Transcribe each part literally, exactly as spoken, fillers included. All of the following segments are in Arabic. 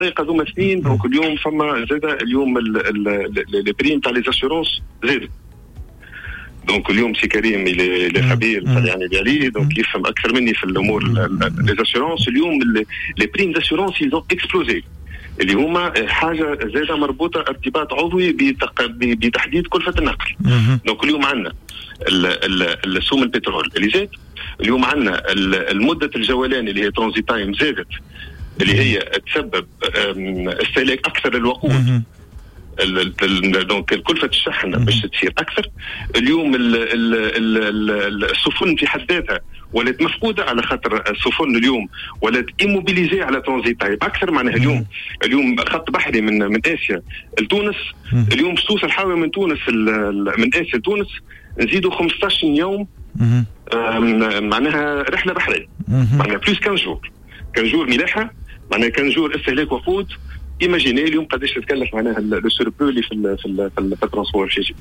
هذوما اثنين. دونك اليوم فما زاد اليوم لي بريم تاع لي اسيورونس زاد. دونك اليوم سي كريم اللي خبير يعني عليه دونك يفهم اكثر مني في الامور لي اسيورونس. اليوم لي بريم داسيورونس يزون اكسبلوزي اللي هما حاجه زاده مربوطه ارتباط عضوي بتحديد كلفه النقل. دونك اليوم عندنا السوم البترول اللي زاد. اليوم عندنا المده الجولان اللي هي ترانزيت تايم زادت اللي هي تسبب استهلاك اكثر للوقود. دونك كلفة الشحن باش تصير أكثر. اليوم ال ال ال السفن في حد ذاتها ولات مفقودة على خاطر السفن اليوم ولات إيموبيليزي على ترانزيت تايم أكثر. معناها اليوم اليوم خط بحري من من آسيا لتونس. اليوم سوس الحاوي من تونس من آسيا لتونس نزيدوا خمسطاش يوم معناها رحلة بحرية. معناها بلوس كان جور كان جور ملاحة. معناها كان جور استهلاك وقود. ايماجيني اليوم قداش تتكلف معناها لو سوربلو اللي في ال في ال في الترانسبور الشيء.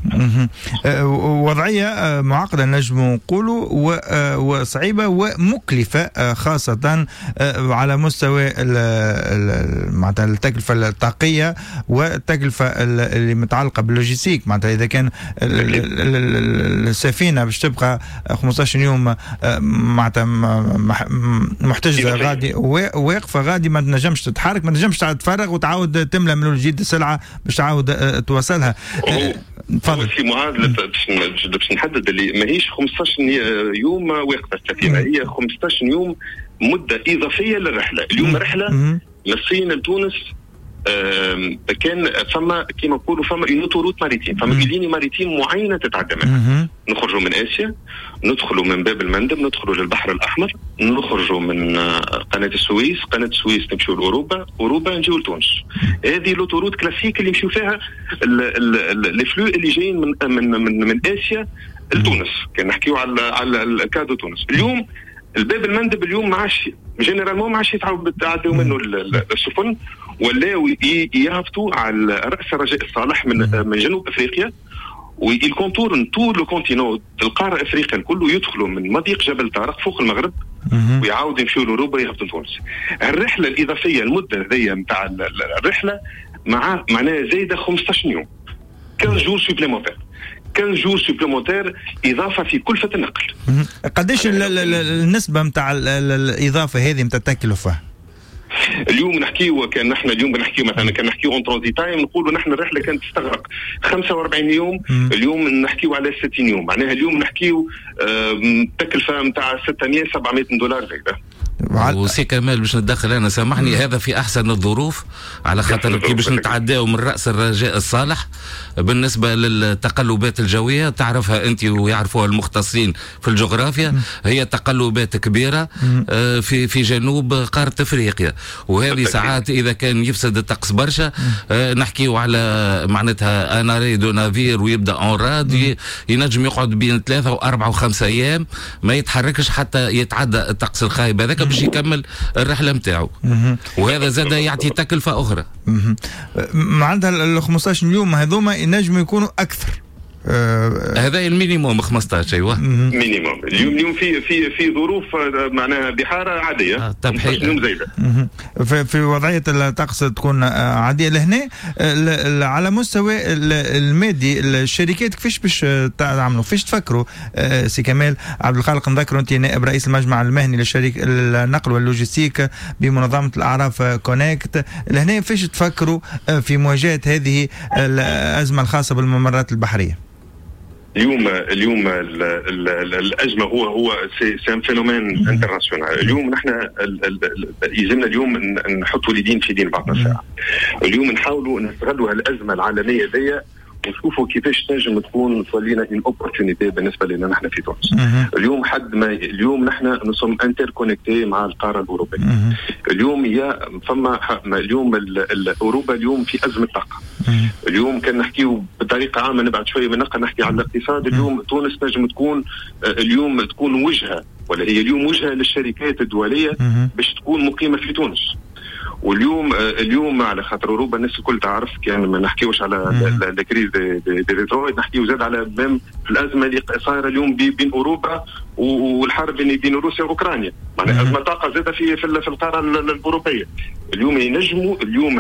وضعيه معقده نجم نقولوا وصعيبه ومكلفه خاصه على مستوى معناتها التكلفه الطاقيه والتكلفه اللي متعلقه باللوجيستيك. معناتها اذا كان السفينه باش تبقى خمسطاش يوم معناتها محتجزه غادي واقفه غادي ما تنجمش تتحرك ما تنجمش تتفرغ تعاود تملى من جديد السلعه باش تعاود توصلها. تفضل. في معادله باش باش نحدد اللي ماهيش خمسطاش يوم واقفه السفينه هي خمسطاش يوم مده اضافيه للرحله. اليوم رحله من الصين لتونس كان فما كيما نقولوا فما اونوتوروت ماريتيم فما ليني ماريتيم معينه تتعدى منها. نخرجوا من اسيا ندخلوا من باب المندب ندخلوا للبحر الاحمر نخرجوا من قناه السويس قناه السويس نمشوا لاوروبا اوروبا نجيو لتونس. هذه لوتوروت كلاسيك اللي يمشيو فيها لي فلو اللي جايين من من من, من اسيا لتونس. كان نحكيو على على الكادو تونس. اليوم الباب المندب اليوم ما عادش جينيرالمون ما عادش يتعدوا منه السفن ولاو يهبطوا على راس رجاء الصالح من من جنوب افريقيا ويكونتورن طول لو كونتينو القاره افريقيا كله يدخلوا من مضيق جبل طارق فوق المغرب ويعاودوا يمشيوا لاوروبا يهبطوا لتونس. الرحله الاضافيه المده هذيا نتاع الرحله مع معناها زايده خمسطاش يوم خمسة جور سوبليمونتير خمسة جور سوبليمونتير اضافه في كلفه النقل. قداش النسبه نتاع الاضافه هذه نتاع التكلفه؟ اليوم نحكيو كان نحن اليوم بنحكيو مثلا كان نحكيو اون ترانزيت تايم نقولوا نحن الرحله كانت تستغرق خمسة وأربعين يوم. اليوم نحكيو على ستين يوم. معناها اليوم نحكيو تكلفه نتاع ستمائة سبعمائة دولار زايده. وسي كمال باش ندخل انا سامحني هذا في احسن الظروف على خاطر كي باش نتعداو من راس الرجاء الصالح بالنسبه للتقلبات الجويه تعرفها انت ويعرفوها المختصين في الجغرافيا. هي تقلبات كبيره في في جنوب قاره افريقيا وهذه ساعات اذا كان يفسد الطقس برشا نحكيو على معناتها اناري دو نافير ويبدا اونراد ينجم يقعد بين ثلاثه واربعه وخمسه ايام ما يتحركش حتى يتعدى الطقس الخايب هذاك باش يكمل الرحله نتاعو. وهذا زاد يعطي تكلفه اخرى. معناتها ال خمسطاش يوم هذوما ينجموا يكونوا اكثر. آه هذا المينيموم خمسطاش. ايوه مينيموم. اليوم اليوم في في في ظروف معناها بحاره عاديه آه يوم زايده في, في وضعيه الطقس تكون عاديه. لهنا على مستوى المادي الشركات كيفاش باش تعملوا كيفاش تفكروا؟ آه سي كمال عبد الخالق نذكروا انت نائب رئيس المجمع المهني للشركه النقل واللوجستيك بمنظمه الاعراف كونكت. لهنا كيفاش تفكروا في مواجهه هذه الازمه الخاصه بالممرات البحريه؟ اليوم اليوم ال ال ال الازمه هو هو سي ان فينومين انترناسيونال. اليوم نحن يلزمنا اليوم نحطوا اليدين في دين بعضنا ساعه. اليوم نحاولوا نستغلوا هالازمه العالميه دي ونشوفوا كيفاش تنجم تكون تولينا ان اوبورتونيتي بالنسبه لنا نحن في تونس. اليوم حد ما اليوم نحن نصم انتر كونيكتي مع القاره الاوروبيه. اليوم يا فما اليوم اوروبا اليوم في ازمه طاقه. اليوم كان نحكيو بطريقه عامه نبعد شويه من نقل نحكي على الاقتصاد. اليوم تونس نجم تكون اليوم تكون وجهه ولا هي اليوم وجهه للشركات الدوليه باش تكون مقيمه في تونس. واليوم اليوم على خاطر اوروبا الناس الكل تعرف كان ما نحكيوش على الكريز دي ديترويت، نحكيو زاد على بام الازمه اللي صايره اليوم بين اوروبا والحرب بين روسيا واوكرانيا، معناها ازمه طاقه زاد في في القاره الاوروبيه. اليوم ينجموا اليوم